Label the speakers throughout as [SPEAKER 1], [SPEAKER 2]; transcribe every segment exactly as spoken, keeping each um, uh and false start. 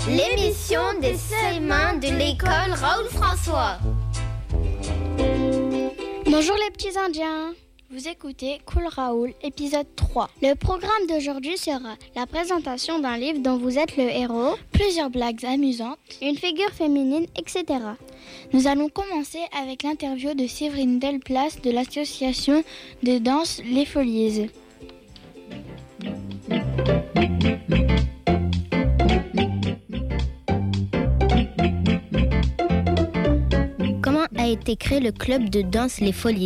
[SPEAKER 1] l'émission des C M un de l'école Raoul François.
[SPEAKER 2] Bonjour les petits Indiens, vous écoutez Cool Raoul, épisode trois. Le programme d'aujourd'hui sera la présentation d'un livre dont vous êtes le héros, plusieurs blagues amusantes, une figure féminine, et cetera. Nous allons commencer avec l'interview de Séverine Delplace de l'association de danse Les Folies.
[SPEAKER 1] Comment a été créé le club de danse Les Folies ?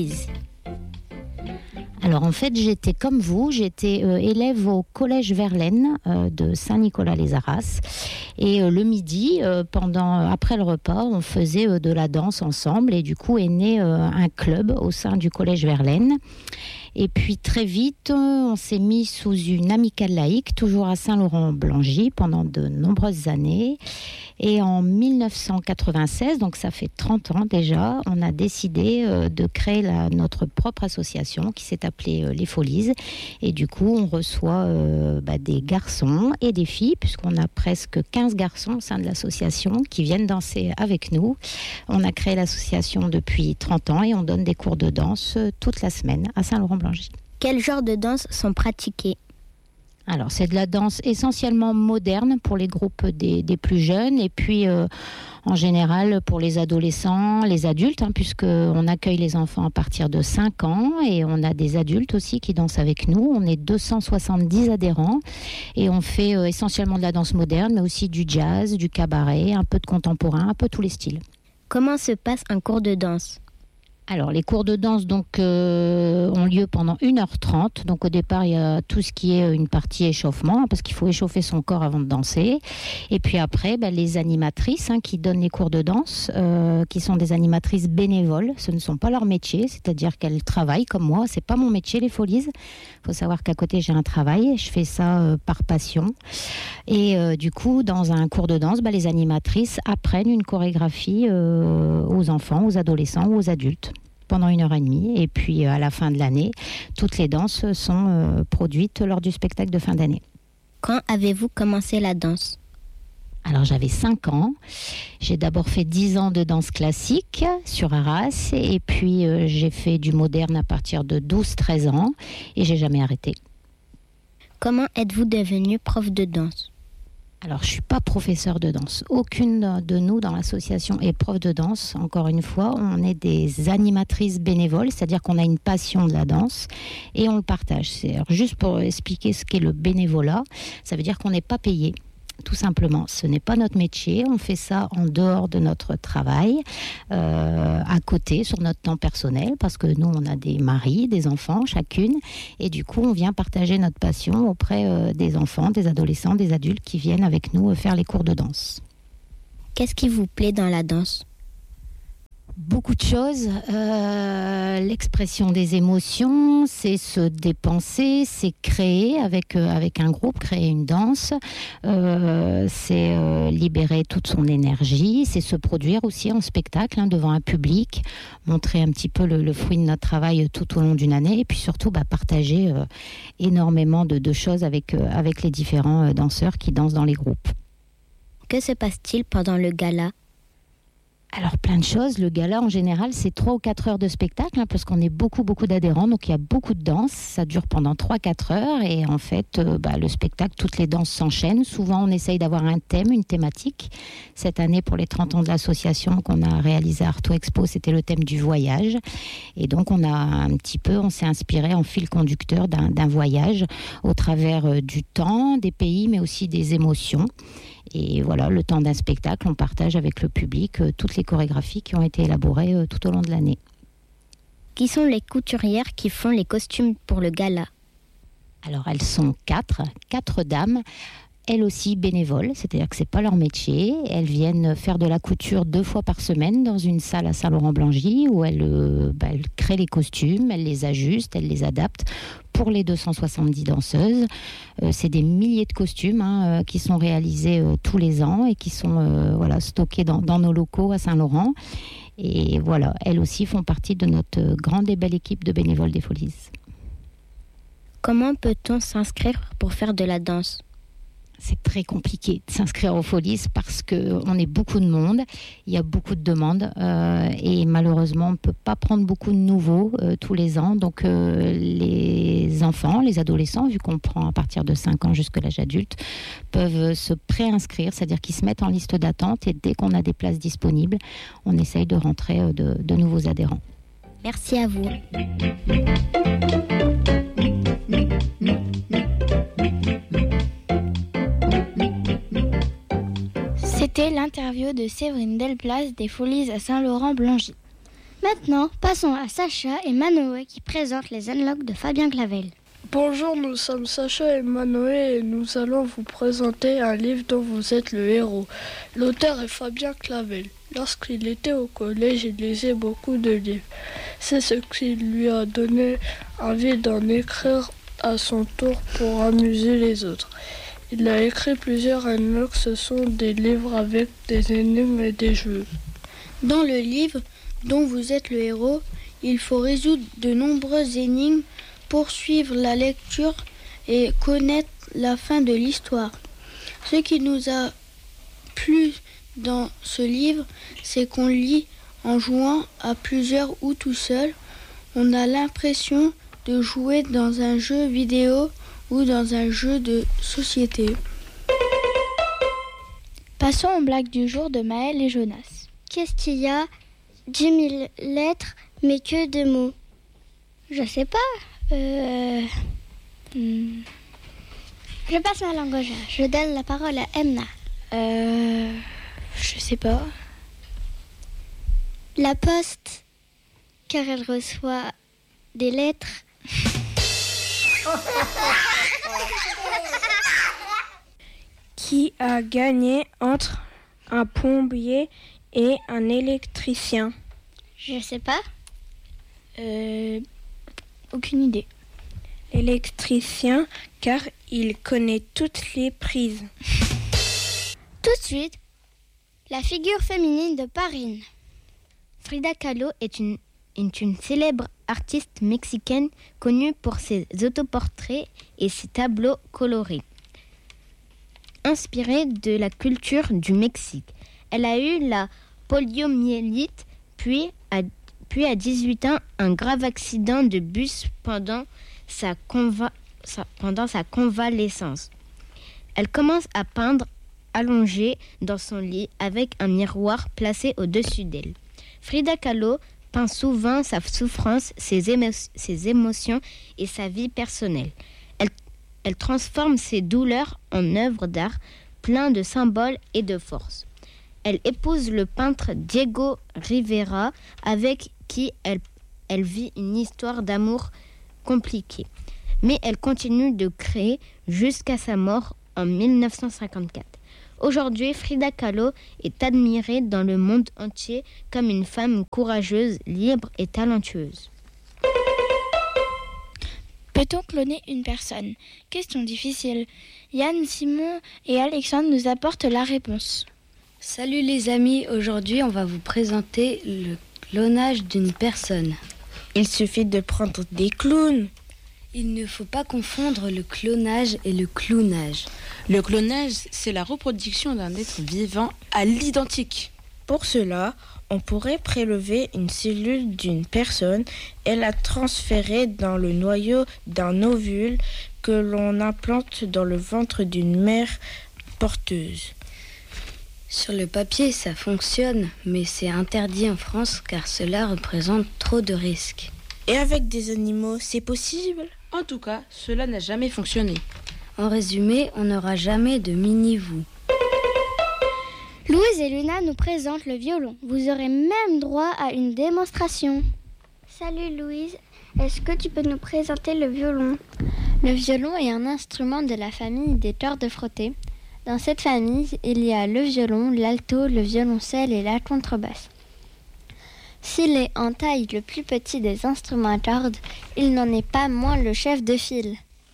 [SPEAKER 3] Alors en fait, j'étais comme vous, j'étais euh, élève au collège Verlaine euh, de Saint-Nicolas-les-Arras. Et euh, le midi, euh, pendant, après le repas, on faisait euh, de la danse ensemble. Et du coup est né euh, un club au sein du collège Verlaine. Et puis très vite, on s'est mis sous une amicale laïque, toujours à Saint-Laurent-Blangy, pendant de nombreuses années. Et en dix-neuf cent quatre-vingt-seize, donc ça fait trente ans déjà, on a décidé euh, de créer la, notre propre association qui s'est appelée euh, Les Folies. Et du coup, on reçoit euh, bah, des garçons et des filles, puisqu'on a presque quinze garçons au sein de l'association qui viennent danser avec nous. On a créé l'association depuis trente ans et on donne des cours de danse euh, toute la semaine à Saint-Laurent-Blangy.
[SPEAKER 1] Quels genres de danse sont pratiqués ?
[SPEAKER 3] Alors, c'est de la danse essentiellement moderne pour les groupes des, des plus jeunes et puis euh, en général pour les adolescents, les adultes, hein, puisqu'on accueille les enfants à partir de cinq ans et on a des adultes aussi qui dansent avec nous. On est deux cent soixante-dix adhérents et on fait euh, essentiellement de la danse moderne, mais aussi du jazz, du cabaret, un peu de contemporain, un peu tous les styles.
[SPEAKER 1] Comment se passe un cours de danse ?
[SPEAKER 3] Alors, les cours de danse donc, euh, ont lieu pendant une heure trente. Donc, au départ, il y a tout ce qui est une partie échauffement, parce qu'il faut échauffer son corps avant de danser. Et puis après, ben, les animatrices hein, qui donnent les cours de danse, euh, qui sont des animatrices bénévoles. Ce ne sont pas leur métier, c'est-à-dire qu'elles travaillent comme moi. C'est pas mon métier, les Folies. Il faut savoir qu'à côté, j'ai un travail. Je fais ça euh, par passion. Et euh, du coup, dans un cours de danse, ben, les animatrices apprennent une chorégraphie euh, aux enfants, aux adolescents ou aux adultes, pendant une heure et demie. Et puis, à la fin de l'année, toutes les danses sont euh, produites lors du spectacle de fin d'année.
[SPEAKER 1] Quand avez-vous commencé la danse ?
[SPEAKER 3] Alors, j'avais cinq ans. J'ai d'abord fait dix ans de danse classique sur Arras. Et puis, euh, j'ai fait du moderne à partir de douze treize ans. Et j'ai jamais arrêté.
[SPEAKER 1] Comment êtes-vous devenu prof de danse ?
[SPEAKER 3] Alors, je ne suis pas professeure de danse. Aucune de nous dans l'association est prof de danse. Encore une fois, on est des animatrices bénévoles, c'est-à-dire qu'on a une passion de la danse et on le partage. C'est, alors, juste pour expliquer ce qu'est le bénévolat, ça veut dire qu'on n'est pas payé. Tout simplement, ce n'est pas notre métier, on fait ça en dehors de notre travail, euh, à côté, sur notre temps personnel, parce que nous, on a des maris, des enfants, chacune, et du coup, on vient partager notre passion auprès euh, des enfants, des adolescents, des adultes qui viennent avec nous faire les cours de danse.
[SPEAKER 1] Qu'est-ce qui vous plaît dans la danse ?
[SPEAKER 3] Beaucoup de choses. Euh, l'expression des émotions, c'est se dépenser, c'est créer avec, euh, avec un groupe, créer une danse, euh, c'est euh, libérer toute son énergie, c'est se produire aussi en spectacle hein, devant un public, montrer un petit peu le, le fruit de notre travail tout au long d'une année et puis surtout bah, partager euh, énormément de, de choses avec, euh, avec les différents euh, danseurs qui dansent dans les groupes.
[SPEAKER 1] Que se passe-t-il pendant le gala ?
[SPEAKER 3] Alors plein de choses, le gala en général c'est trois ou quatre heures de spectacle hein, parce qu'on est beaucoup beaucoup d'adhérents donc il y a beaucoup de danse, ça dure pendant trois à quatre heures et en fait euh, bah, le spectacle, toutes les danses s'enchaînent, souvent on essaye d'avoir un thème, une thématique. Cette année pour les trente ans de l'association qu'on a réalisé à Arto Expo c'était le thème du voyage et donc on a un petit peu, on s'est inspiré en fil conducteur d'un, d'un voyage au travers euh, du temps, des pays mais aussi des émotions. Et voilà, le temps d'un spectacle, on partage avec le public euh, toutes les chorégraphies qui ont été élaborées euh, tout au long de l'année.
[SPEAKER 1] Qui sont les couturières qui font les costumes pour le gala ?
[SPEAKER 3] Alors, elles sont quatre, quatre dames, elles aussi bénévoles, c'est-à-dire que c'est pas leur métier. Elles viennent faire de la couture deux fois par semaine dans une salle à Saint-Laurent-Blangy où elles, euh, bah, elles créent les costumes, elles les ajustent, elles les adaptent pour les deux cent soixante-dix danseuses. Euh, c'est des milliers de costumes hein, euh, qui sont réalisés euh, tous les ans et qui sont euh, voilà, stockés dans, dans nos locaux à Saint-Laurent. Et voilà, elles aussi font partie de notre grande et belle équipe de bénévoles des Folies.
[SPEAKER 1] Comment peut-on s'inscrire pour faire de la danse ?
[SPEAKER 3] c'est très compliqué de s'inscrire aux Folies parce qu'on est beaucoup de monde, il y a beaucoup de demandes euh, et malheureusement on ne peut pas prendre beaucoup de nouveaux euh, tous les ans. Donc euh, les enfants, les adolescents, vu qu'on prend à partir de cinq ans jusqu'à l'âge adulte, peuvent se préinscrire, c'est-à-dire qu'ils se mettent en liste d'attente et dès qu'on a des places disponibles, on essaye de rentrer euh, de, de nouveaux adhérents.
[SPEAKER 1] Merci à vous.
[SPEAKER 2] C'était l'interview de Séverine Delplace des Folies à Saint-Laurent-Blangy. Maintenant, passons à Sacha et Manoé qui présentent les Unlocks de Fabien Clavel.
[SPEAKER 4] Bonjour, nous sommes Sacha et Manoé et nous allons vous présenter un livre dont vous êtes le héros. L'auteur est Fabien Clavel. Lorsqu'il était au collège, il lisait beaucoup de livres. C'est ce qui lui a donné envie d'en écrire à son tour pour amuser les autres. Il a écrit plusieurs Unlocks, ce sont des livres avec des énigmes et des jeux.
[SPEAKER 2] Dans le livre dont vous êtes le héros, il faut résoudre de nombreuses énigmes pour suivre la lecture et connaître la fin de l'histoire. Ce qui nous a plu dans ce livre, c'est qu'on lit en jouant à plusieurs ou tout seul. On a l'impression de jouer dans un jeu vidéo ou dans un jeu de société. Passons aux blagues du jour de Maël et Jonas.
[SPEAKER 1] Qu'est-ce qu'il y a dix mille lettres, mais que de mots.
[SPEAKER 2] Je sais pas. Euh... Hmm.
[SPEAKER 1] Je passe ma langue au chat. Je donne la parole à Emna.
[SPEAKER 2] Euh... Je sais pas.
[SPEAKER 1] La poste, car elle reçoit des lettres.
[SPEAKER 5] Qui a gagné entre un plombier et un électricien?
[SPEAKER 1] Je sais pas.
[SPEAKER 2] Euh... Aucune idée.
[SPEAKER 5] L'électricien, car il connaît toutes les prises.
[SPEAKER 1] Tout de suite, la figure féminine de Parine. Frida Kahlo est une, est une célèbre artiste mexicaine connue pour ses autoportraits et ses tableaux colorés. Inspirée de la culture du Mexique, elle a eu la poliomyélite, puis à, puis à dix-huit ans, un grave accident de bus pendant sa, conva, sa, pendant sa convalescence. Elle commence à peindre allongée dans son lit avec un miroir placé au-dessus d'elle. Frida Kahlo peint souvent sa souffrance, ses, émo- ses émotions et sa vie personnelle. Elle, elle transforme ses douleurs en œuvres d'art plein de symboles et de force. Elle épouse le peintre Diego Rivera avec qui elle, elle vit une histoire d'amour compliquée. Mais elle continue de créer jusqu'à sa mort en dix-neuf cent cinquante-quatre. Aujourd'hui, Frida Kahlo est admirée dans le monde entier comme une femme courageuse, libre et talentueuse.
[SPEAKER 2] Peut-on cloner une personne? Question difficile. Yann, Simon et Alexandre nous apportent la réponse.
[SPEAKER 6] Salut les amis, aujourd'hui on va vous présenter le clonage d'une personne.
[SPEAKER 5] Il suffit de prendre des clowns.
[SPEAKER 6] Il ne faut pas confondre le clonage et le clownage.
[SPEAKER 7] Le clonage, c'est la reproduction d'un être vivant à l'identique.
[SPEAKER 5] Pour cela, on pourrait prélever une cellule d'une personne et la transférer dans le noyau d'un ovule que l'on implante dans le ventre d'une mère porteuse.
[SPEAKER 6] Sur le papier, ça fonctionne, mais c'est interdit en France car cela représente trop de risques.
[SPEAKER 5] Et avec des animaux, c'est possible ?
[SPEAKER 7] En tout cas, cela n'a jamais fonctionné.
[SPEAKER 6] En résumé, on n'aura jamais de mini-vous.
[SPEAKER 2] Louise et Luna nous présentent le violon. Vous aurez même droit à une démonstration.
[SPEAKER 1] Salut Louise, est-ce que tu peux nous présenter le violon?
[SPEAKER 8] Le violon est un instrument de la famille des cordes frottées. Dans cette famille, il y a le violon, l'alto, le violoncelle et la contrebasse. S'il est en taille le plus petit des instruments à cordes, il n'en est pas moins le chef de file.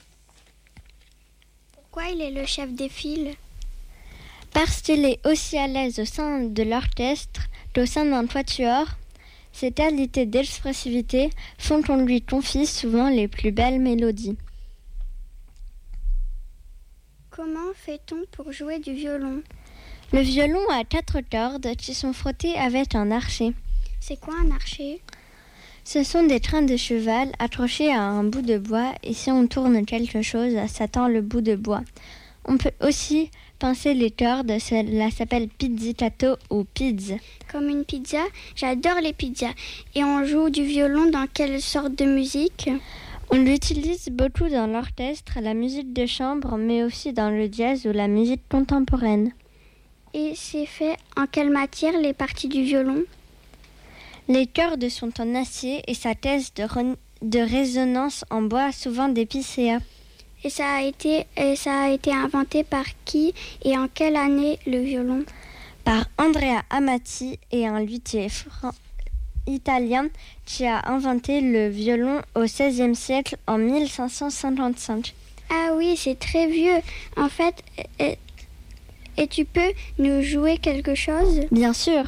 [SPEAKER 1] Pourquoi il est le chef de file?
[SPEAKER 8] Parce qu'il est aussi à l'aise au sein de l'orchestre qu'au sein d'un quatuor. Ses qualités d'expressivité font qu'on lui confie souvent les plus belles mélodies.
[SPEAKER 2] Comment fait-on pour jouer du violon?
[SPEAKER 8] Le violon a quatre cordes qui sont frottées avec un archet.
[SPEAKER 2] C'est quoi un archet?
[SPEAKER 8] Ce sont des trains de cheval accrochés à un bout de bois et si on tourne quelque chose, ça tend le bout de bois. On peut aussi pincer les cordes, cela s'appelle pizzicato ou pizz.
[SPEAKER 2] Comme une pizza? J'adore les pizzas. Et on joue du violon dans quelle sorte de musique?
[SPEAKER 8] On l'utilise beaucoup dans l'orchestre, la musique de chambre, mais aussi dans le jazz ou la musique contemporaine.
[SPEAKER 2] Et c'est fait en quelle matière les parties du violon?
[SPEAKER 8] Les cordes sont en acier et sa caisse de, re- de résonance en bois, souvent des picéas.
[SPEAKER 2] Et ça a été, et ça a été inventé par qui et en quelle année le violon?
[SPEAKER 8] Par Andrea Amati et un luthier fran- italien qui a inventé le violon au seizième siècle en mille cinq cent cinquante-cinq.
[SPEAKER 2] Ah oui, c'est très vieux. En fait, et, et tu peux nous jouer quelque chose?
[SPEAKER 8] Bien sûr.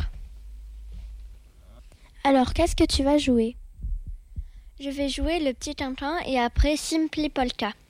[SPEAKER 9] Alors, qu'est-ce que tu vas jouer?
[SPEAKER 8] Je vais jouer le petit Tintin et après Simply Polka.